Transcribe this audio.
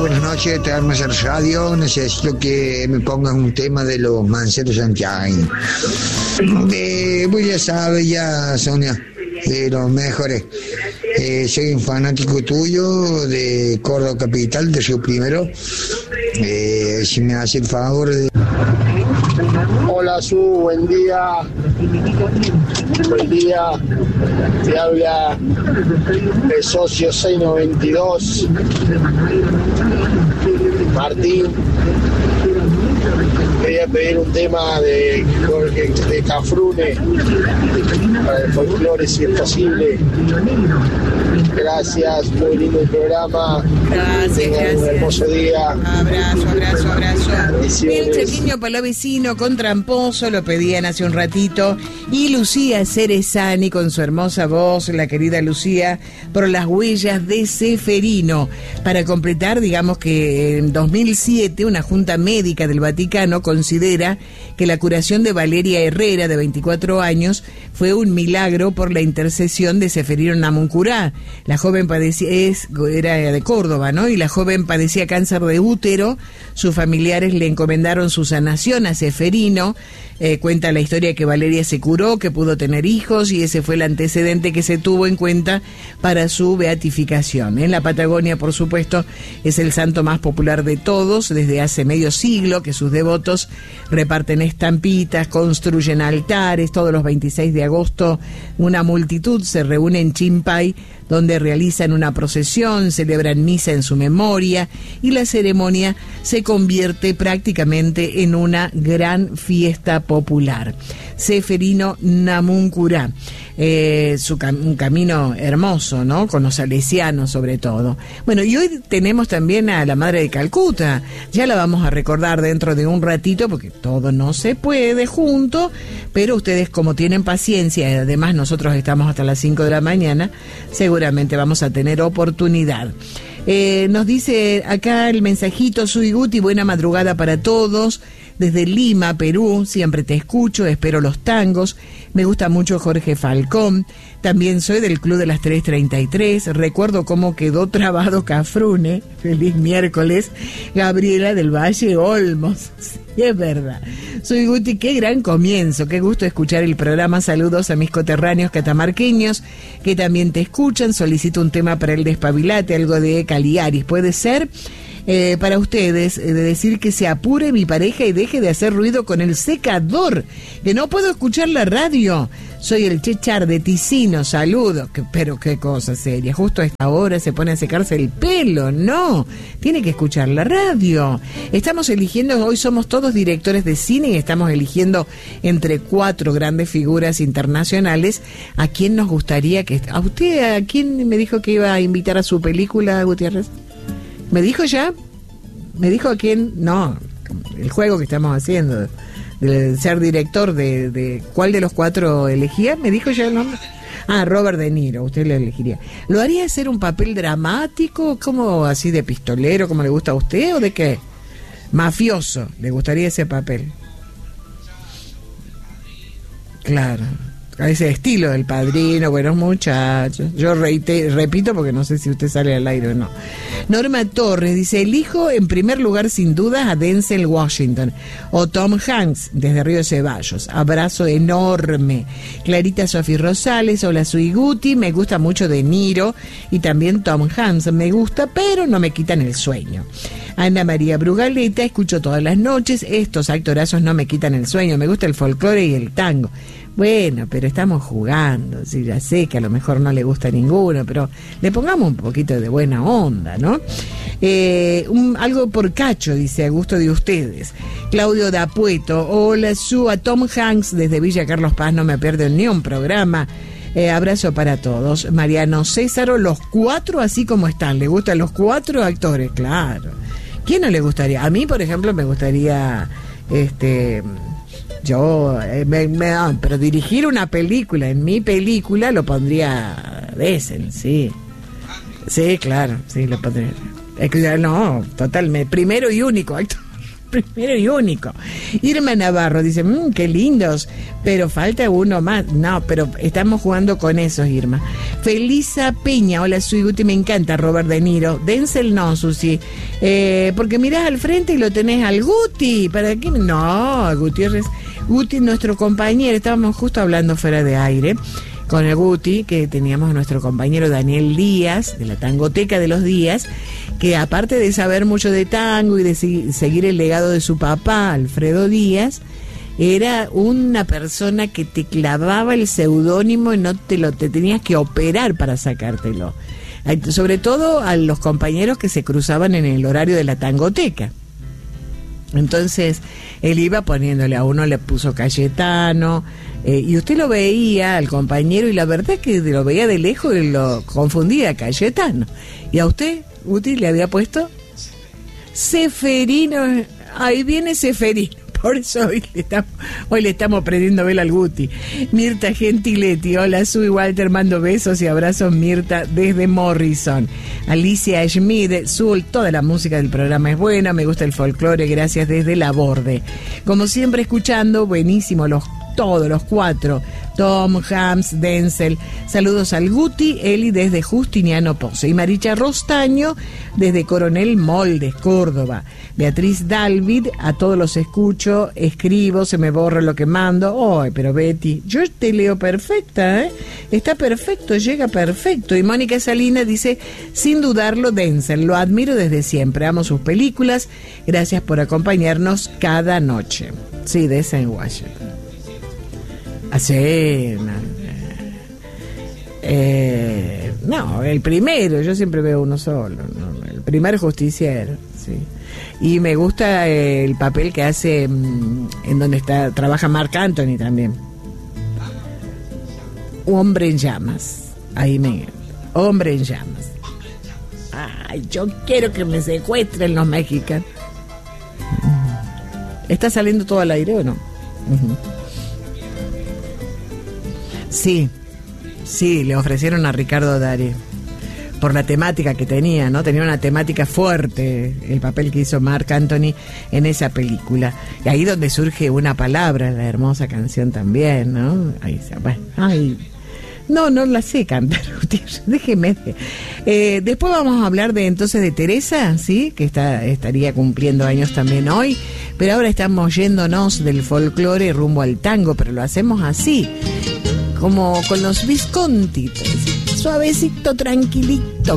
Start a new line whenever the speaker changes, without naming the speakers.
buenas noches, te armas el radio. Necesito que me pongas un tema de los Manceros Santiago. Pues ya sabes, ya Sonia, de los mejores. Soy un fanático tuyo de Córdoba Capital, de Río Primero. Si me hace el favor de...
Hola Su, buen día. Buen día. Te habla el socio 692 Martín. Quería pedir un tema de Cafrune para el folclore, si es posible. Gracias, muy lindo el programa.
Gracias.
Un hermoso día.
Abrazo. El Chequiño Palavecino con Tramposo lo pedían hace un ratito. Y Lucía Cerezani con su hermosa voz, la querida Lucía, por las huellas de Ceferino. Para completar, digamos que en 2007 una junta médica del Vaticano considera que la curación de Valeria Herrera, de 24 años, fue un milagro por la intercesión de Ceferino Namuncurá. La joven era de Córdoba, ¿no? Y la joven padecía cáncer de útero. Sus familiares le encomendaron su sanación a Ceferino. Cuenta la historia que Valeria se curó, que pudo tener hijos, y ese fue el antecedente que se tuvo en cuenta para su beatificación. En la Patagonia, por supuesto, es el santo más popular de todos, desde hace medio siglo que sus devotos reparten estampitas, construyen altares. Todos los 26 de agosto una multitud se reúne en Chimpay, donde realizan una procesión, celebran misa en su memoria, y la ceremonia se convierte prácticamente en una gran fiesta popular. Ceferino Namuncurá, un camino hermoso, ¿no? Con los salesianos sobre todo. Bueno, y hoy tenemos también a la Madre de Calcuta. Ya la vamos a recordar dentro de un ratito, porque todo no se puede junto, pero ustedes, como tienen paciencia, y además nosotros estamos hasta las 5 de la mañana, seguramente vamos a tener oportunidad. Nos dice acá el mensajito: Sui Guti, buena madrugada para todos. Desde Lima, Perú, siempre te escucho, espero los tangos. Me gusta mucho Jorge Falcón. También soy del Club de las 3:33. Recuerdo cómo quedó trabado Cafrune. Feliz miércoles. Gabriela del Valle Olmos. Sí, es verdad. Soy Guti, qué gran comienzo. Qué gusto escuchar el programa. Saludos a mis coterráneos catamarqueños que también te escuchan. Solicito un tema para el despabilate, algo de Caliaris. ¿Puede ser? Para ustedes, de decir que se apure mi pareja y deje de hacer ruido con el secador, que no puedo escuchar la radio. Soy el Chechar de Ticino, saludos. Pero qué cosa seria, justo a esta hora se pone a secarse el pelo. No, tiene que escuchar la radio. Estamos eligiendo, hoy somos todos directores de cine y estamos eligiendo entre 4 grandes figuras internacionales a quién nos gustaría que... ¿A usted, a quién me dijo que iba a invitar a su película, Gutiérrez? ¿Me dijo ya? ¿Me dijo a quién? No, el juego que estamos haciendo, de ser director de ¿cuál de los 4 elegía? ¿Me dijo ya el nombre? Ah, Robert De Niro, usted lo elegiría. ¿Lo haría hacer un papel dramático, como así de pistolero, como le gusta a usted, o de qué? Mafioso, ¿le gustaría ese papel? Claro. A ese estilo del Padrino, buenos muchachos. Yo repito porque no sé si usted sale al aire o no. Norma Torres dice: elijo en primer lugar sin duda a Denzel Washington o Tom Hanks desde Río Ceballos. Abrazo enorme. Clarita Sofía Rosales: hola, soy Guti, me gusta mucho De Niro y también Tom Hanks me gusta, pero no me quitan el sueño. Ana María Brugaleta: escucho todas las noches, estos actorazos no me quitan el sueño, me gusta el folclore y el tango. Bueno, pero estamos jugando, sí, ya sé que a lo mejor no le gusta ninguno, pero le pongamos un poquito de buena onda, ¿no? Algo por cacho, dice, a gusto de ustedes. Claudio Dapueto: hola, a Tom Hanks desde Villa Carlos Paz, no me pierdo ni un programa. Abrazo para todos. Mariano Césaro: los 4 así como están, ¿le gustan los 4 actores? Claro. ¿Quién no le gustaría? A mí, por ejemplo, me gustaría, pero dirigir una película, en mi película lo pondría Denzel, sí. Sí, claro, sí, lo pondría. No, totalmente, primero y único actor. primero y único. Irma Navarro dice, qué lindos, pero falta uno más. No, pero estamos jugando con esos, Irma. Felisa Peña, hola, soy Guti, me encanta Robert De Niro. Denzel no, Susi, porque mirás al frente y lo tenés al Guti. ¿Para qué? No, Gutiérrez. Guti, nuestro compañero, estábamos justo hablando fuera de aire con el Guti, que teníamos a nuestro compañero Daniel Díaz, de la Tangoteca de los Díaz, que aparte de saber mucho de tango y de seguir el legado de su papá, Alfredo Díaz, era una persona que te clavaba el seudónimo y no te tenías que operar para sacártelo. Sobre todo a los compañeros que se cruzaban en el horario de la Tangoteca. Entonces, él iba poniéndole, a uno le puso Cayetano, y usted lo veía al compañero, y la verdad es que lo veía de lejos y lo confundía a Cayetano. Y a usted, Guti, le había puesto Ahí viene Seferino. Por eso hoy le estamos prendiendo vela al Guti. Mirta Gentiletti, hola, soy Walter, mando besos y abrazos, Mirta, desde Morrison. Alicia Schmid, toda la música del programa es buena, me gusta el folclore, gracias desde La Borde. Como siempre escuchando, buenísimo todos los cuatro, Tom, Hams, Denzel. Saludos al Guti, Eli desde Justiniano Ponce y Maricha Rostaño desde Coronel Moldes, Córdoba. Beatriz Dalvid, a todos los escucho, escribo, se me borra lo que mando. Ay, pero Betty, yo te leo perfecta, está perfecto, llega perfecto. Y Mónica Salina dice, sin dudarlo, Denzel, lo admiro desde siempre, amo sus películas, gracias por acompañarnos cada noche. Sí, de esa en Washington. No, el primero, yo siempre veo uno solo, ¿no? El primer Justiciero, sí. Y me gusta el papel que hace en donde trabaja Marc Anthony también. Hombre en llamas, ahí me... Hombre en llamas. Ay, yo quiero que me secuestren los mexicanos. ¿Está saliendo todo al aire o no? Sí, le ofrecieron a Ricardo Darín por la temática que tenía, ¿no? Tenía una temática fuerte el papel que hizo Marc Anthony en esa película. Y ahí donde surge una palabra, la hermosa canción también, ¿no? Ahí se va. Ay, no la sé cantar, déjeme. Después vamos a hablar de Teresa, ¿sí? Que estaría cumpliendo años también hoy. Pero ahora estamos yéndonos del folclore rumbo al tango, pero lo hacemos así, como con los Visconti, suavecito, tranquilito.